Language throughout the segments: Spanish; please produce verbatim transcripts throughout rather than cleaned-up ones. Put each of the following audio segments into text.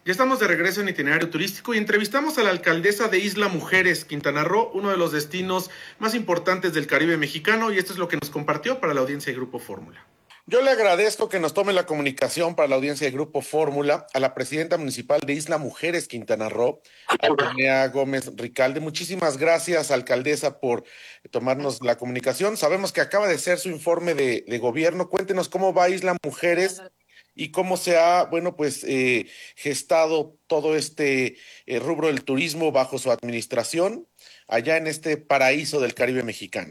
Ya estamos de regreso en Itinerario Turístico y entrevistamos a la alcaldesa de Isla Mujeres, Quintana Roo, uno de los destinos más importantes del Caribe mexicano, y esto es lo que nos compartió para la audiencia de Grupo Fórmula. Yo le agradezco que nos tome la comunicación para la audiencia de Grupo Fórmula a la presidenta municipal de Isla Mujeres, Quintana Roo, Atenea Gómez Ricalde. Muchísimas gracias, alcaldesa, por tomarnos la comunicación. Sabemos que acaba de ser su informe de, de gobierno. Cuéntenos cómo va Isla Mujeres y cómo se ha, bueno, pues eh, gestado todo este eh, rubro del turismo bajo su administración allá en este paraíso del Caribe mexicano.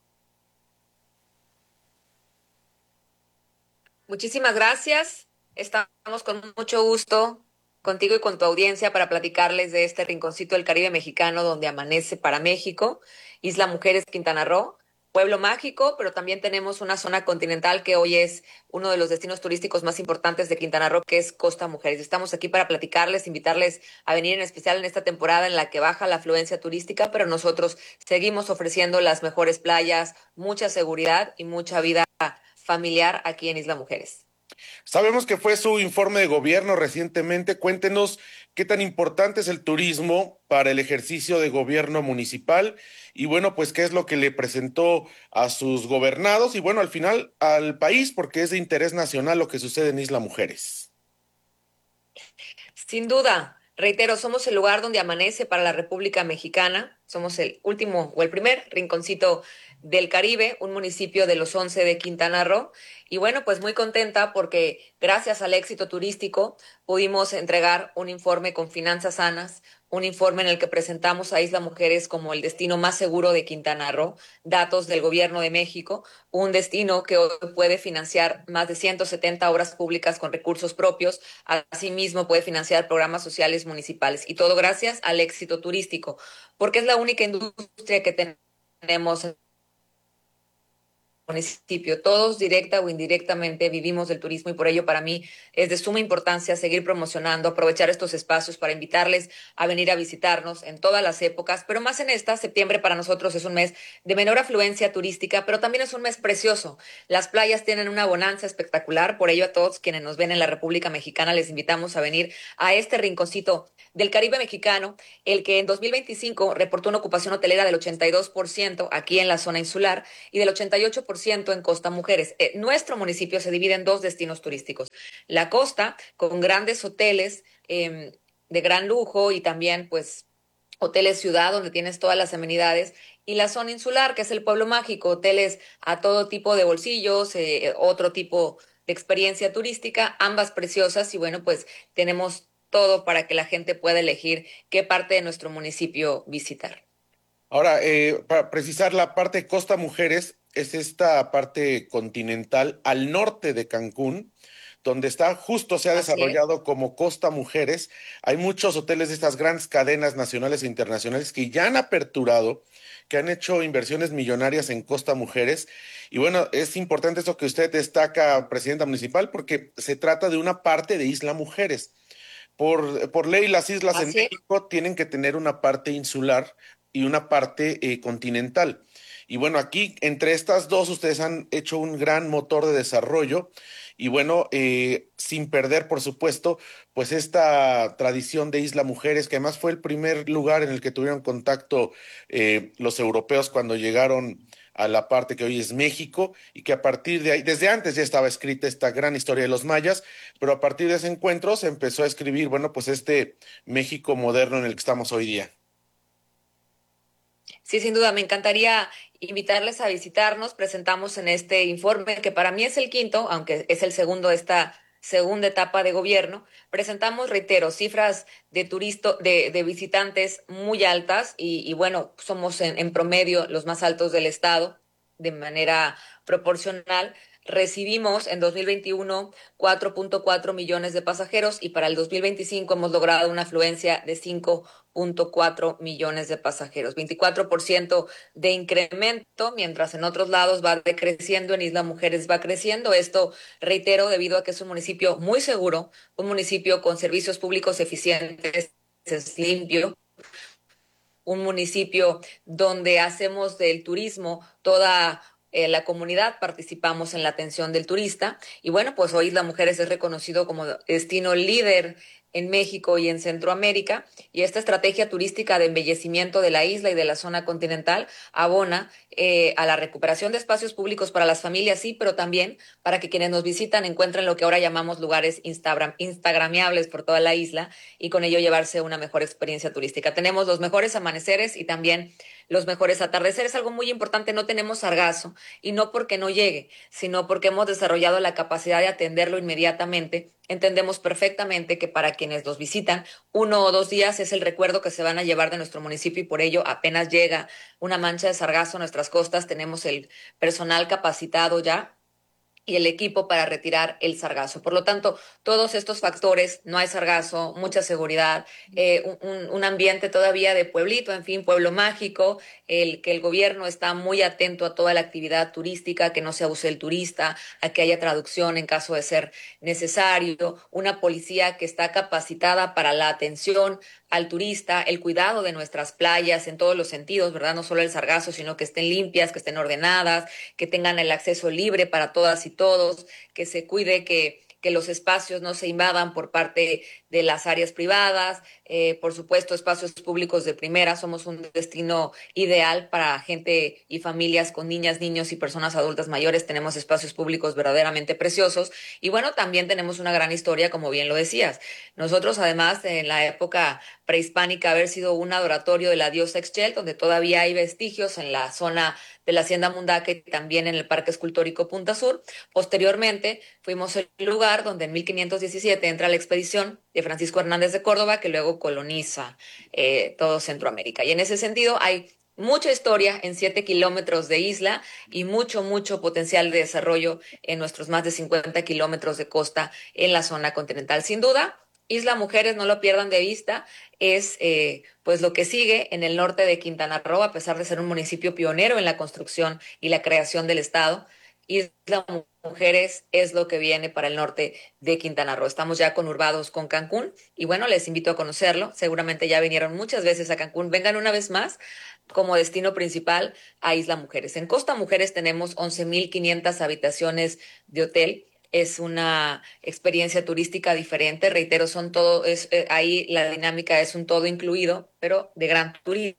Muchísimas gracias. Estamos con mucho gusto contigo y con tu audiencia para platicarles de este rinconcito del Caribe mexicano donde amanece para México, Isla Mujeres, Quintana Roo. Pueblo mágico, pero también tenemos una zona continental que hoy es uno de los destinos turísticos más importantes de Quintana Roo, que es Costa Mujeres. Estamos aquí para platicarles, invitarles a venir en especial en esta temporada en la que baja la afluencia turística, pero nosotros seguimos ofreciendo las mejores playas, mucha seguridad y mucha vida familiar aquí en Isla Mujeres. Sabemos que fue su informe de gobierno recientemente. Cuéntenos qué tan importante es el turismo para el ejercicio de gobierno municipal y bueno, pues qué es lo que le presentó a sus gobernados y bueno, al final al país, porque es de interés nacional lo que sucede en Isla Mujeres. Sin duda, reitero, somos el lugar donde amanece para la República Mexicana. Somos el último o el primer rinconcito del Caribe, un municipio de los once de Quintana Roo. Y bueno, pues muy contenta porque gracias al éxito turístico pudimos entregar un informe con finanzas sanas, un informe en el que presentamos a Isla Mujeres como el destino más seguro de Quintana Roo, datos del gobierno de México, un destino que hoy puede financiar más de ciento setenta obras públicas con recursos propios, asimismo puede financiar programas sociales municipales y todo gracias al éxito turístico, porque es la única industria que tenemos en municipio. Todos directa o indirectamente vivimos del turismo y por ello para mí es de suma importancia seguir promocionando, aprovechar estos espacios para invitarles a venir a visitarnos en todas las épocas, pero más en esta, septiembre para nosotros es un mes de menor afluencia turística, pero también es un mes precioso. Las playas tienen una bonanza espectacular, por ello a todos quienes nos ven en la República Mexicana les invitamos a venir a este rinconcito del Caribe mexicano, el que en dos mil veinticinco reportó una ocupación hotelera del ochenta y dos por ciento aquí en la zona insular y del ochenta y ocho por ciento en Costa Mujeres. Eh, nuestro municipio se divide en dos destinos turísticos. La costa, con grandes hoteles eh, de gran lujo y también, pues, hoteles ciudad, donde tienes todas las amenidades, y la zona insular, que es el pueblo mágico, hoteles a todo tipo de bolsillos, eh, otro tipo de experiencia turística, ambas preciosas, y bueno, pues tenemos todo para que la gente pueda elegir qué parte de nuestro municipio visitar. Ahora, eh, para precisar, la parte de Costa Mujeres es esta parte continental al norte de Cancún, donde está justo se ha Así es. desarrollado como Costa Mujeres. Hay muchos hoteles de estas grandes cadenas nacionales e internacionales que ya han aperturado, que han hecho inversiones millonarias en Costa Mujeres. Y bueno, es importante eso que usted destaca, presidenta municipal, porque se trata de una parte de Isla Mujeres. Por, por ley, las islas en Así es. México tienen que tener una parte insular y una parte eh, continental. Y bueno, aquí entre estas dos ustedes han hecho un gran motor de desarrollo y bueno, eh, sin perder, por supuesto, pues esta tradición de Isla Mujeres, que además fue el primer lugar en el que tuvieron contacto eh, los europeos cuando llegaron a la parte que hoy es México y que a partir de ahí, desde antes ya estaba escrita esta gran historia de los mayas, pero a partir de ese encuentro se empezó a escribir, bueno, pues este México moderno en el que estamos hoy día. Sí, sin duda, me encantaría invitarles a visitarnos. Presentamos en este informe, que para mí es el quinto, aunque es el segundo de esta segunda etapa de gobierno. Presentamos, reitero, cifras de turisto, de, de visitantes muy altas y, y bueno, somos en, en promedio los más altos del estado de manera proporcional. Recibimos en dos mil veintiuno cuatro punto cuatro millones de pasajeros y para el dos mil veinticinco hemos logrado una afluencia de cinco punto cuatro millones de pasajeros, veinticuatro por ciento de incremento, mientras en otros lados va decreciendo, en Isla Mujeres va creciendo. Esto, reitero, debido a que es un municipio muy seguro, un municipio con servicios públicos eficientes, es limpio, un municipio donde hacemos del turismo toda eh, la comunidad, participamos en la atención del turista y bueno, pues hoy Isla Mujeres es reconocido como destino líder en México y en Centroamérica, y esta estrategia turística de embellecimiento de la isla y de la zona continental abona eh, a la recuperación de espacios públicos para las familias, sí, pero también para que quienes nos visitan encuentren lo que ahora llamamos lugares Instagram, instagramiables por toda la isla y con ello llevarse una mejor experiencia turística. Tenemos los mejores amaneceres y también los mejores atardeceres. Algo muy importante, no tenemos sargazo, y no porque no llegue, sino porque hemos desarrollado la capacidad de atenderlo inmediatamente. Entendemos perfectamente que para quienes nos visitan, uno o dos días es el recuerdo que se van a llevar de nuestro municipio, y por ello apenas llega una mancha de sargazo a nuestras costas, tenemos el personal capacitado ya y el equipo para retirar el sargazo. Por lo tanto, todos estos factores, no hay sargazo, mucha seguridad, eh, un, un ambiente todavía de pueblito, en fin, pueblo mágico, el que el gobierno está muy atento a toda la actividad turística, que no se abuse el turista, a que haya traducción en caso de ser necesario, una policía que está capacitada para la atención al turista, el cuidado de nuestras playas en todos los sentidos, ¿verdad? No solo el sargazo, sino que estén limpias, que estén ordenadas, que tengan el acceso libre para todas y todos, que se cuide que, que los espacios no se invadan por parte de las áreas privadas, eh, por supuesto, espacios públicos de primera. Somos un destino ideal para gente y familias con niñas, niños y personas adultas mayores. Tenemos espacios públicos verdaderamente preciosos y bueno, también tenemos una gran historia, como bien lo decías. Nosotros, además, en la época prehispánica, haber sido un adoratorio de la diosa Ixchel, donde todavía hay vestigios en la zona de la Hacienda Mundaca y también en el Parque Escultórico Punta Sur. Posteriormente, fuimos el lugar donde en mil quinientos diecisiete entra la expedición de Francisco Hernández de Córdoba, que luego coloniza eh, todo Centroamérica. Y en ese sentido hay mucha historia en siete kilómetros de isla y mucho, mucho potencial de desarrollo en nuestros más de cincuenta kilómetros de costa en la zona continental. Sin duda, Isla Mujeres, no lo pierdan de vista, es eh, pues lo que sigue en el norte de Quintana Roo, a pesar de ser un municipio pionero en la construcción y la creación del Estado. Isla Mujeres es lo que viene para el norte de Quintana Roo. Estamos ya conurbados con Cancún y bueno, les invito a conocerlo. Seguramente ya vinieron muchas veces a Cancún. Vengan una vez más como destino principal a Isla Mujeres. En Costa Mujeres tenemos once mil quinientas habitaciones de hotel. Es una experiencia turística diferente, reitero, son todo, es, eh, ahí la dinámica es un todo incluido, pero de gran turismo.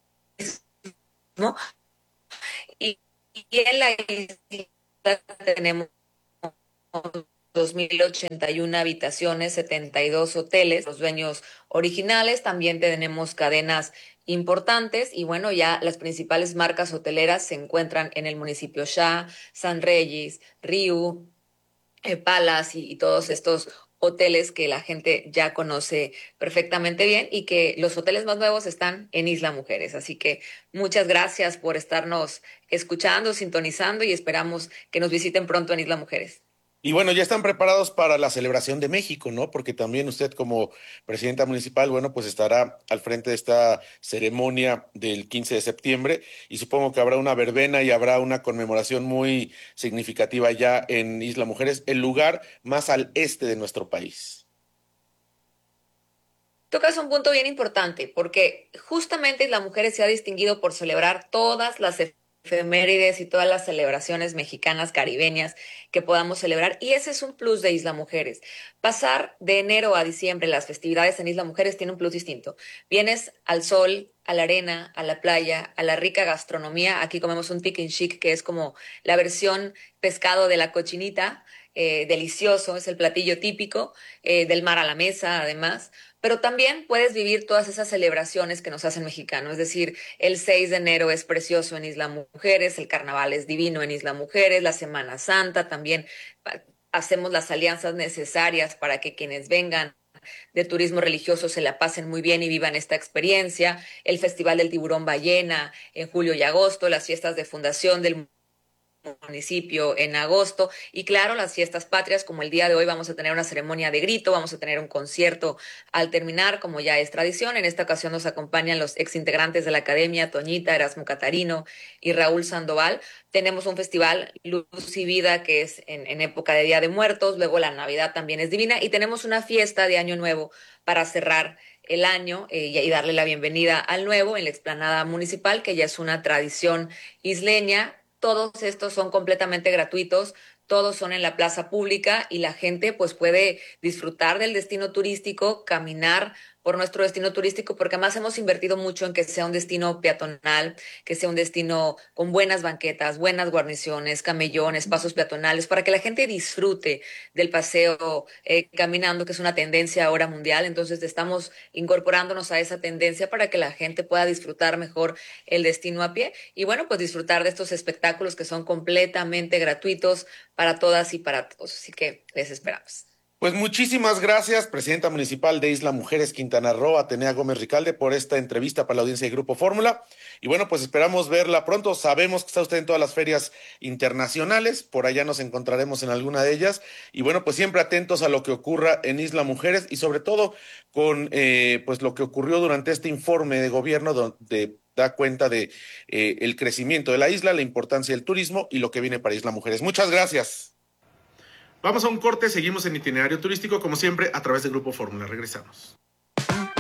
Y, y en la isla tenemos dos mil ochenta y una habitaciones, setenta y dos hoteles, los dueños originales, también tenemos cadenas importantes y bueno, ya las principales marcas hoteleras se encuentran en el municipio Xá, San Reyes, Riu, eh, Palace y, y todos estos hoteles que la gente ya conoce perfectamente bien y que los hoteles más nuevos están en Isla Mujeres. Así que muchas gracias por estarnos escuchando, sintonizando y esperamos que nos visiten pronto en Isla Mujeres. Y bueno, ya están preparados para la celebración de México, ¿no? Porque también usted como presidenta municipal, bueno, pues estará al frente de esta ceremonia del quince de septiembre y supongo que habrá una verbena y habrá una conmemoración muy significativa ya en Isla Mujeres, el lugar más al este de nuestro país. Tocas un punto bien importante, porque justamente Isla Mujeres se ha distinguido por celebrar todas las efemérides y todas las celebraciones mexicanas, caribeñas que podamos celebrar, y ese es un plus de Isla Mujeres. Pasar de enero a diciembre las festividades en Isla Mujeres tiene un plus distinto. Vienes al sol, a la arena, a la playa, a la rica gastronomía. Aquí comemos un chicken chic, que es como la versión pescado de la cochinita, eh, delicioso, es el platillo típico, eh, del mar a la mesa, además. Pero también puedes vivir todas esas celebraciones que nos hacen mexicanos, es decir, el seis de enero es precioso en Isla Mujeres, el carnaval es divino en Isla Mujeres, la Semana Santa también, hacemos las alianzas necesarias para que quienes vengan de turismo religioso se la pasen muy bien y vivan esta experiencia, el Festival del Tiburón Ballena en julio y agosto, las fiestas de fundación del municipio en agosto y claro, las fiestas patrias, como el día de hoy vamos a tener una ceremonia de grito, vamos a tener un concierto al terminar, como ya es tradición. En esta ocasión nos acompañan los exintegrantes de la academia, Toñita, Erasmo Catarino y Raúl Sandoval. Tenemos un festival Luz y Vida que es en, en época de Día de Muertos, luego la Navidad también es divina y tenemos una fiesta de Año Nuevo para cerrar el año eh, y darle la bienvenida al nuevo en la explanada municipal, que ya es una tradición isleña. Todos estos son completamente gratuitos. todos son en la plaza pública y la gente pues puede disfrutar del destino turístico, caminar por nuestro destino turístico, porque además hemos invertido mucho en que sea un destino peatonal, que sea un destino con buenas banquetas, buenas guarniciones, camellones, pasos peatonales, para que la gente disfrute del paseo eh, caminando, que es una tendencia ahora mundial. Entonces estamos incorporándonos a esa tendencia para que la gente pueda disfrutar mejor el destino a pie y bueno, pues disfrutar de estos espectáculos que son completamente gratuitos para todas y para todos. Así que les esperamos. Pues muchísimas gracias, presidenta municipal de Isla Mujeres, Quintana Roo, Atenea Gómez Ricalde, por esta entrevista para la audiencia de Grupo Fórmula. Y bueno, pues esperamos verla pronto. Sabemos que está usted en todas las ferias internacionales, por allá nos encontraremos en alguna de ellas. Y bueno, pues siempre atentos a lo que ocurra en Isla Mujeres y sobre todo con eh, pues lo que ocurrió durante este informe de gobierno donde da cuenta de eh, el crecimiento de la isla, la importancia del turismo y lo que viene para Isla Mujeres. Muchas gracias. Vamos a un corte, seguimos en Itinerario Turístico, como siempre, a través de Grupo Fórmula. Regresamos.